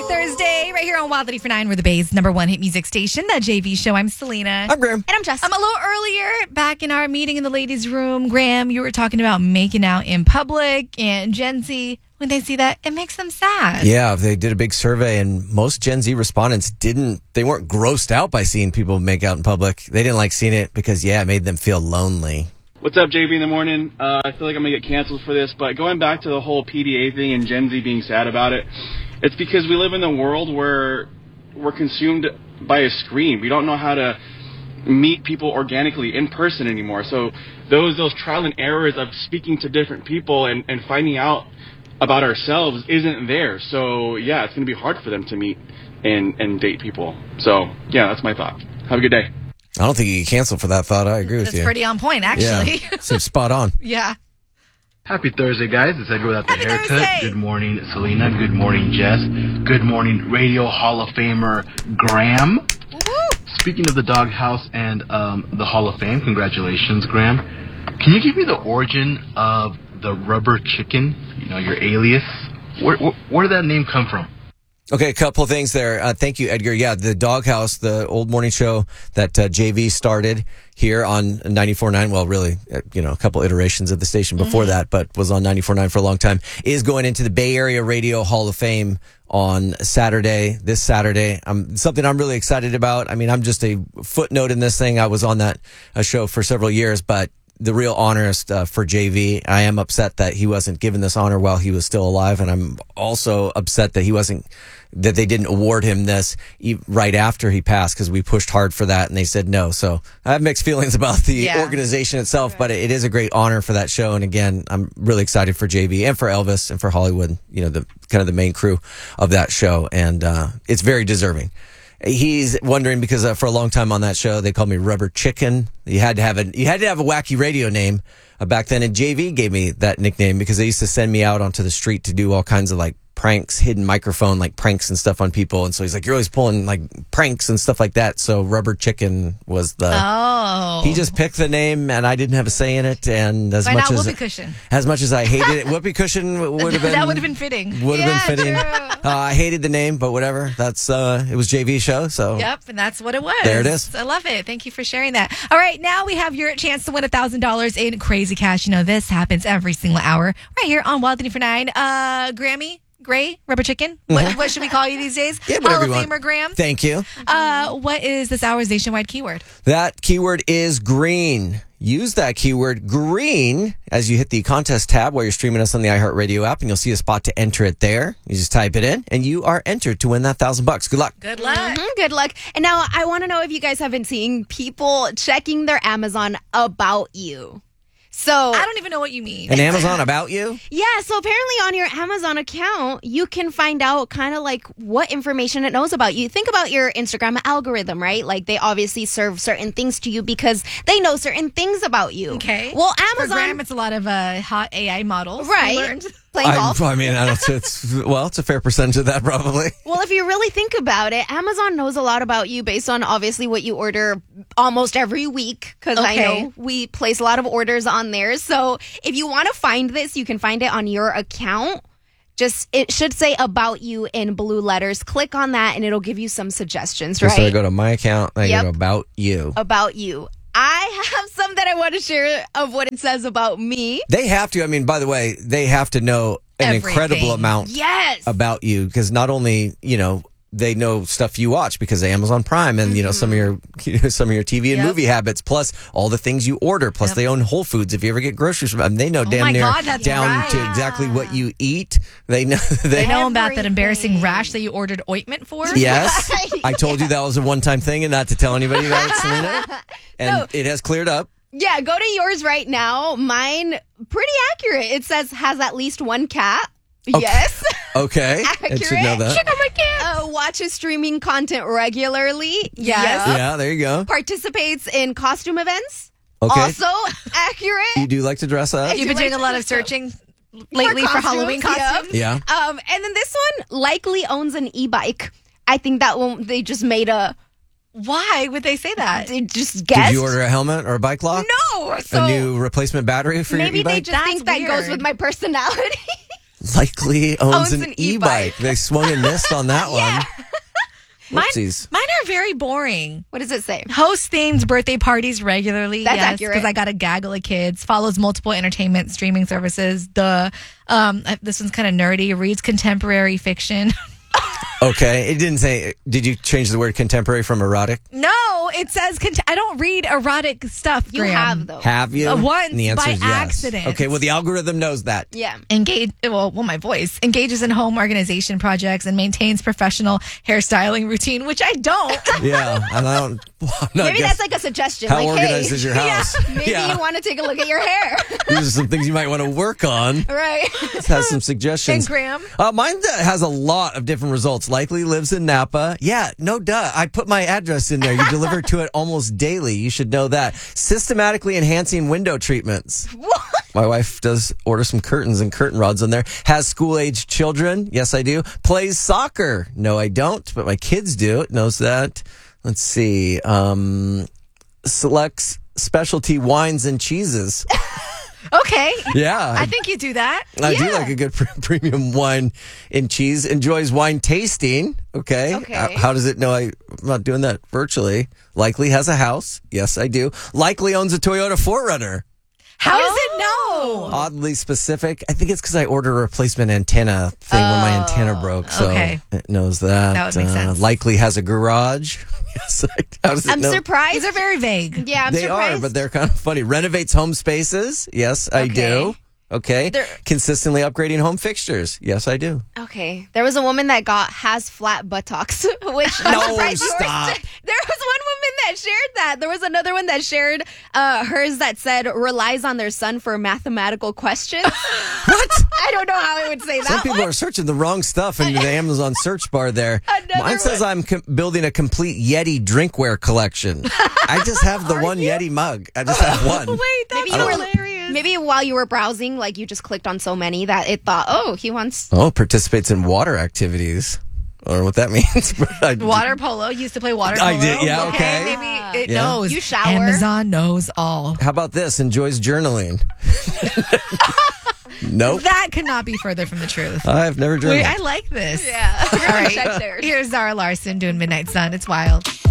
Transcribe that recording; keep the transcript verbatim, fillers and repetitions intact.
Thursday, right here on Wild ninety-four point nine, we're the Bay's number one hit music station, The J V Show. I'm Selena. I'm Graham. And I'm Jess. Um, a little earlier, back in our meeting in the ladies' room, Graham, you were talking about making out in public, and Gen Z, when they see that, it makes them sad. Yeah, they did a big survey, and most Gen Z respondents didn't, they weren't grossed out by seeing people make out in public. They didn't like seeing it because, yeah, it made them feel lonely. What's up, J V in the morning? Uh, I feel like I'm going to get canceled for this, but going back to the whole P D A thing and Gen Z being sad about it, it's because we live in a world where we're consumed by a screen. We don't know how to meet people organically in person anymore. So those those trial and errors of speaking to different people and, and finding out about ourselves isn't there. So, yeah, it's going to be hard for them to meet and, and date people. So, yeah, that's my thought. Have a good day. I don't think you get canceled for that thought. I agree with That's you. That's pretty on point, actually. Yeah, seems spot on. Yeah. Happy Thursday, guys. It's Edgar without the Happy haircut. Thursday. Good morning, Selena. Good morning, Jess. Good morning, Radio Hall of Famer Graham. Woo-hoo. Speaking of the doghouse and um, the Hall of Fame, congratulations, Graham. Can you give me the origin of the rubber chicken, you know, your alias? Where, where, where did that name come from? Okay, a couple of things there. Uh, thank you, Edgar. Yeah, the Doghouse, the old morning show that uh, J V started here on ninety-four point nine. Well, really, uh, you know, a couple iterations of the station before mm-hmm. that, but was on ninety-four point nine for a long time, is going into the Bay Area Radio Hall of Fame on Saturday, this Saturday. Um, something I'm really excited about. I mean, I'm just a footnote in this thing. I was on that uh, show for several years, but the real honor is uh, for J V. I am upset that he wasn't given this honor while he was still alive, and I'm also upset that he wasn't, that they didn't award him this right after he passed, because we pushed hard for that and they said no. So I have mixed feelings about the yeah. organization itself, right. But it is a great honor for that show. And again, I'm really excited for J V and for Elvis and for Hollywood, you know, the kind of the main crew of that show. And uh, it's very deserving. He's wondering because uh, for a long time on that show, they called me Rubber Chicken. You had to have a, you had to have a wacky radio name uh, back then. And J V gave me that nickname because they used to send me out onto the street to do all kinds of like pranks, hidden microphone, like pranks and stuff on people. And so he's like, you're always pulling like pranks and stuff like that. So Rubber Chicken was the, oh, he just picked the name and I didn't have a say in it. And as Why much not as, Whoopee Cushion? as much as I hated it, Whoopee Cushion would have been, that would have been fitting. Would have yeah, been fitting. True. Uh, I hated the name, but whatever. That's, uh, it was J V's show. So yep. And that's what it was. There it is. I love it. Thank you for sharing that. All right. Now we have your chance to win a thousand dollars in crazy cash. You know, this happens every single hour right here on Wild ninety-four point nine. Uh, Grammy? Gray? Rubber Chicken? What, Mm-hmm. what should we call you these days? Yeah, Hall whatever of you want. Famer Graham? Thank you. Uh, what is this hour's nationwide keyword? That keyword is green. Use that keyword green as you hit the contest tab while you're streaming us on the iHeartRadio app, and you'll see a spot to enter it there. You just type it in, and you are entered to win that thousand bucks. Good luck. Good luck. Mm-hmm, good luck. And now I want to know if you guys have been seeing people checking their Amazon about you. So I don't even know what you mean. An Amazon about you? yeah, so apparently on your Amazon account, you can find out kind of like what information it knows about you. Think about your Instagram algorithm, right? Like they obviously serve certain things to you because they know certain things about you. Okay. Well, For Amazon, Graham, it's a lot of uh, hot A I models. Right. We learned. playing I, golf. I mean, I don't. It's well, it's a fair percentage of that probably. Well, if you really think about it, Amazon knows a lot about you based on obviously what you order almost every week, because Okay. I know we place a lot of orders on there. So if you want to find this, you can find it on your account. Just, it should say about you in blue letters. Click on that and it'll give you some suggestions, right? So I go to my account, I Yep. go to about you. About you. I have some that I want to share of what it says about me. They have to. I mean, by the way, they have to know an Everything. incredible amount Yes. about you, because not only, you know, they know stuff you watch because of Amazon Prime and, you know, some of your you know, some of your T V and Yep. movie habits, plus all the things you order, plus Yep. they own Whole Foods. If you ever get groceries from them, they know damn my near God, that's down right. to exactly what you eat. They know. They, They know about that Everything. embarrassing rash that you ordered ointment for? Yes, Right. I told you that was a one-time thing and not to tell anybody about it, Selena. And No. it has cleared up. Yeah, go to yours right now. Mine, pretty accurate. It says has at least one cat. Yes. Okay, I should know Accurate. that. my cat. Uh, watches streaming content regularly. Yes. Yeah, there you go. Participates in costume events. Okay, Also accurate. you do like to dress up. You've been Do you doing a like lot of to dress up? searching lately for, costumes, Halloween yep. costumes. Yeah. Um, and then this one likely owns an e-bike. I think that one they just made a. Why would they say that? They just guessed. Did you order a helmet or a bike lock? No. So a new replacement battery for maybe your they e-bike? just That's think that goes weird. with my personality. likely owns, Owns an, an e-bike. e-bike. They swung and missed on that one. Mine, Whoopsies. mine are very boring. What does it say? Hosts themed birthday parties regularly. That's yes, accurate. because I got a gaggle of kids. Follows multiple entertainment streaming services. The um, uh, this one's kind of nerdy. Reads contemporary fiction. Okay. It didn't say, did you change the word contemporary from erotic? No, it says cont- I don't read erotic stuff. You Graham. have, though. Have you? Uh, once, And the answer by is yes. accident. Okay. Well, the algorithm knows that. Yeah. Engage well, well, my voice engages in home organization projects and maintains professional hairstyling routine, which I don't. Yeah. And I don't. I'm not Maybe guess- that's like a suggestion. How like, organized hey, is your house? maybe Yeah. you want to take a look at your hair. These are some things you might want to work on. Right. Let's have some suggestions. And Graham? Uh, mine uh, has a lot of different results. Likely lives in Napa. Yeah, no duh. I put my address in there. You deliver to it almost daily. You should know that. Systematically enhancing window treatments. What? My wife does order some curtains and curtain rods on there. Has school-age children. Yes, I do. Plays soccer. No, I don't, but my kids do. It knows that. Let's see. Um, selects specialty wines and cheeses. Okay. Yeah. I think you do that. I do Yeah. like a good pre- premium wine and cheese. Enjoys wine tasting. Okay. Okay. How, how does it know I, I'm not doing that virtually? Likely has a house. Yes, I do. Likely owns a Toyota four runner. How does it know? Oddly specific. I think it's because I ordered a replacement antenna thing when my antenna broke. So okay. it knows that. That would make sense. Likely has a garage. Yes. Like, how does it I'm know? surprised. These are very vague. Yeah, I'm they surprised. are, but they're kind of funny. Renovates home spaces. Yes, I Okay. do. Okay. They're- Consistently upgrading home fixtures. Yes, I do. Okay. There was a woman that got has flat buttocks, which I'm No, surprised yours stop. did. There was one woman that shared that. There was another one that shared uh, hers that said relies on their son for mathematical questions. What? I don't know how I would say Some that people one. are searching the wrong stuff in the Amazon search bar there. Another Mine says one. I'm com- building a complete Yeti drinkware collection. I just have the one Yeti mug. I just have one. Wait, that's Maybe you were hilarious. Maybe while you were browsing, like you just clicked on so many that it thought, oh, he wants. Oh, participates in water activities. I don't know what that means. But I, Water polo. Used to play water polo. I did, yeah, okay. Maybe it Yeah. knows. You shower. Amazon knows all. How about this? Enjoys journaling. Nope. That could not be further from the truth. I've never journaled. Wait, I like this. Yeah. All right. Check theirs. Here's Zara Larson doing Midnight Sun. It's wild.